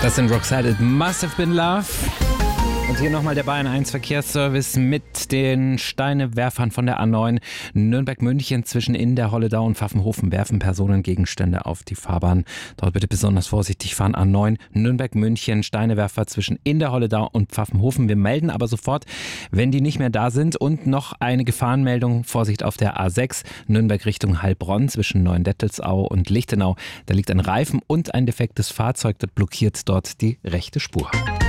Das sind Roxette, It Must Have Been Love. Und hier nochmal der Bayern 1 Verkehrsservice mit den Steinewerfern von der A9 Nürnberg-München zwischen in der Holledau und Pfaffenhofen werfen Personengegenstände auf die Fahrbahn. Dort bitte besonders vorsichtig fahren. A9 Nürnberg-München, Steinewerfer zwischen in der Holledau und Pfaffenhofen. Wir melden aber sofort, wenn die nicht mehr da sind. Und noch eine Gefahrenmeldung. Vorsicht auf der A6 Nürnberg Richtung Heilbronn zwischen Neuendettelsau und Lichtenau. Da liegt ein Reifen und ein defektes Fahrzeug. Das blockiert dort die rechte Spur.